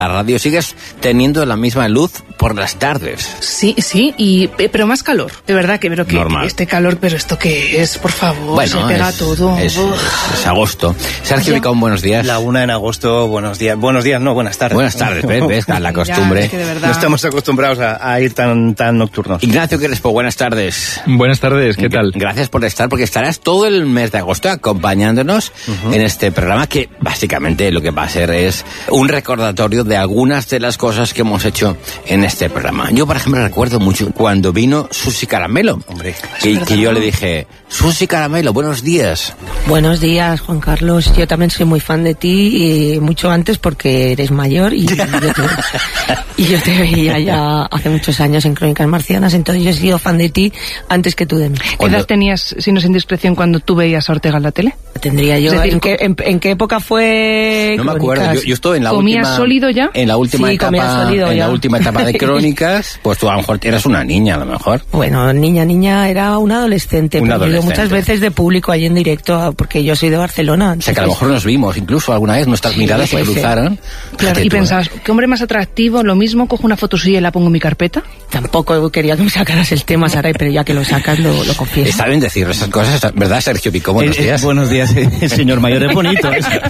La radio sigues teniendo la misma luz por las tardes. Sí, pero más calor. De verdad que este calor, pero ¿esto qué es? Por favor, bueno, se pega todo. Es agosto. Sergio Vicón, buenos días. La 1 en agosto, buenos días. Buenos días, no, buenas tardes. Buenas tardes, ves, la costumbre. Ya, de verdad. No estamos acostumbrados a ir tan nocturnos. Ignacio Crespo, buenas tardes. Buenas tardes, ¿qué tal? Gracias por estar, porque estarás todo el mes de agosto acompañándonos en este programa que básicamente lo que va a ser es un recordatorio de algunas de las cosas que hemos hecho en este programa. Yo, por ejemplo, recuerdo mucho cuando vino Susi Caramelo. Hombre, que yo le dije, Susi Caramelo, buenos días. Buenos días, Juan Carlos. Yo también soy muy fan de ti, mucho antes porque eres mayor y yo te veía ya hace muchos años en Crónicas Marcianas, entonces yo he sido fan de ti antes que tú de mí. ¿Qué edad tenías, si no es indiscreción, cuando tú veías a Ortega en la tele? Tendría yo. Es decir, ¿En qué época fue? No me acuerdo. Yo estoy en la ¿Comías última. sólido ya? En la última Sí, etapa. En la última etapa de Crónicas, pues tú a lo mejor eras una niña, a lo mejor. Bueno, niña, era un adolescente. Un pero adolescente. muchas veces de público ahí en directo, porque yo soy de Barcelona. O sea que a lo mejor nos vimos, incluso alguna vez nuestras miradas se cruzaron. Claro, Fíjate y tú, pensabas, ¿qué hombre más atractivo? Lo mismo, cojo una foto suya y la pongo en mi carpeta. Tampoco quería que me sacaras el tema, Saray, pero ya que lo sacas, lo confieso. Está bien decir esas cosas, ¿verdad, Sergio Vicón? Buenos días. Buenos días, señor mayor, es bonito.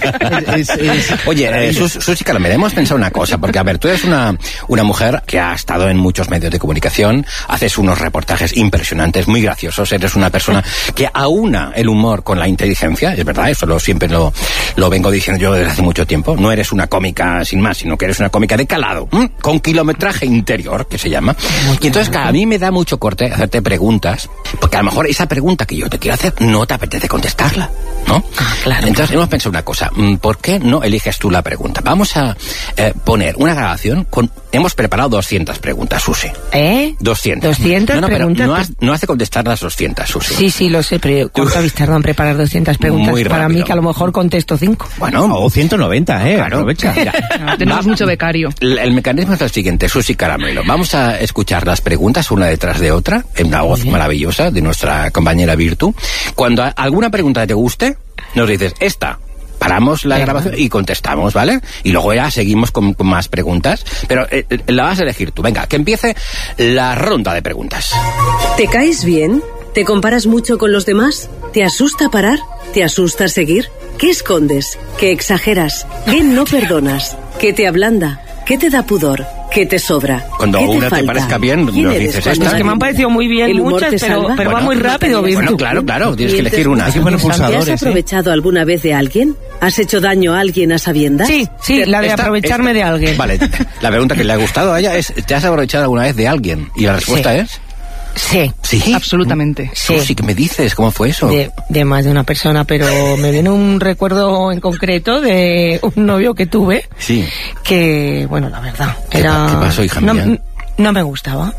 Oye, Susi Caramelo, hemos pensado una cosa, porque a ver, tú eres una mujer que ha estado en muchos medios de comunicación, haces unos reportajes impresionantes, muy graciosos, eres una persona que aúna el humor con la inteligencia, es verdad, eso siempre lo vengo diciendo yo desde hace mucho tiempo, no eres una cómica sin más, sino que eres una cómica de calado, con kilometraje interior, que se llama. Y entonces, claro, a mí me da mucho corte hacerte preguntas, porque a lo mejor esa pregunta que yo te quiero hacer no te apetece contestarla, ¿no? Claro. Entonces hemos pensado una cosa, ¿por qué no eliges tú la pregunta? Vamos a poner una grabación con... Hemos preparado 200 preguntas, Susi. 200. 200 preguntas. Pero no has de contestar las 200, Susi. Sí, lo sé, pero ¿cuánto habéis tardado en preparar 200 preguntas? Muy Para rápido. mí, que a lo mejor contesto 5. Bueno, O 190, claro. Aprovecha. Mira, Tenemos mucho becario. el mecanismo es el siguiente, Susi Caramelo. Vamos a escuchar las preguntas una detrás de otra, en la voz maravillosa de nuestra compañera Virtu. Cuando alguna pregunta te guste, nos dices, esta. Paramos la grabación y contestamos, ¿vale? Y luego ya seguimos con más preguntas. Pero la vas a elegir tú. Venga, que empiece la ronda de preguntas. ¿Te caes bien? ¿Te comparas mucho con los demás? ¿Te asusta parar? ¿Te asusta seguir? ¿Qué escondes? ¿Qué exageras? ¿Qué no perdonas? ¿Qué te ablanda? ¿Qué te da pudor? ¿Qué te sobra? Cuando ¿Qué te una te falta? parezca bien, ¿Quién nos eres dices cuando esta. Es que me han parecido muy bien ¿El humor muchas, te pero salva? va muy rápido, Bueno, Virtu. claro, tienes que elegir una. Hay que poner ¿Te pulsadores, has aprovechado alguna vez de alguien? ¿Has hecho daño a alguien a sabiendas? Sí, la de aprovecharme de alguien. Vale, la pregunta que le ha gustado a ella es, ¿te has aprovechado alguna vez de alguien? Y la respuesta es... Sí. ¿Sí? Absolutamente. Sí. Susi, ¿qué me dices? ¿Cómo fue eso? De más de una persona, pero me viene un recuerdo en concreto de un novio que tuve. Sí. Que, bueno, la verdad, ¿Qué pasó, hija mía? No me gustaba,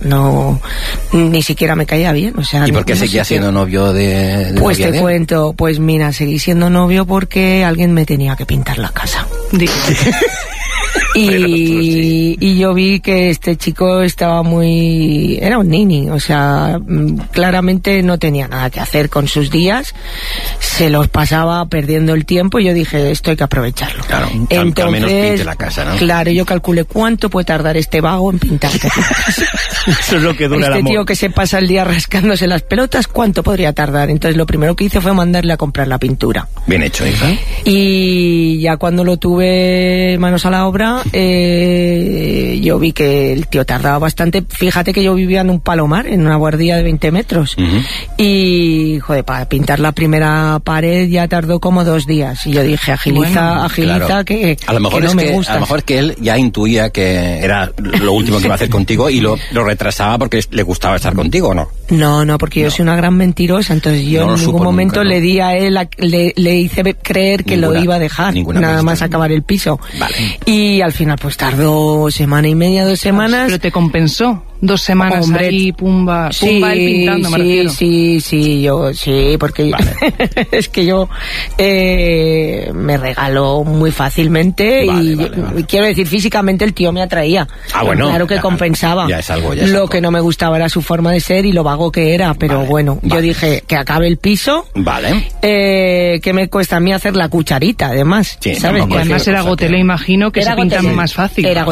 ni siquiera me caía bien, o sea... ¿Y por qué no seguías sé siendo novio de Pues novia te de él? cuento, pues mira, seguí siendo novio porque alguien me tenía que pintar la casa. Y yo vi que este chico estaba era un nini, o sea, claramente no tenía nada que hacer con sus días, se los pasaba perdiendo el tiempo y yo dije, esto hay que aprovecharlo. Claro, al menos pinte la casa, ¿no? Claro, yo calculé cuánto puede tardar este vago en pintarte la casa. Eso es lo que dura el Este amor. tío que se pasa el día rascándose las pelotas, ¿cuánto podría tardar? Entonces lo primero que hice fue mandarle a comprar la pintura. Bien hecho, hija. Y ya cuando lo tuve manos a la obra, yo vi que el tío tardaba bastante. Fíjate que yo vivía en un palomar, en una guardilla de 20 metros. Y, joder, para pintar la primera pared ya tardó como 2 días. Y yo dije, agiliza, Claro. que a lo mejor que no es me que gusta. a lo mejor que él ya intuía que era lo último que iba a hacer contigo y lo retrasaba porque le gustaba estar contigo, ¿o no? No, porque yo soy una gran mentirosa, entonces yo No lo en supo ningún momento nunca, ¿no? le di a él, le hice creer que lo iba a dejar, nada pista. más acabar el piso. Vale. Y al final pues tardó semana y media, 2 semanas. Pero te compensó. 2 semanas ahí, pumba él pintando, me refiero. Sí, porque es que yo me regaló muy fácilmente y quiero decir, físicamente el tío me atraía. Bueno. Claro que compensaba. Ya es algo. Lo que no me gustaba era su forma de ser y lo vago que era, pero yo dije que acabe el piso. Vale. Que me cuesta a mí hacer la cucharita, además. Sí, ¿sabes? Y además era gotelé, imagino, que se pinta más fácil. Era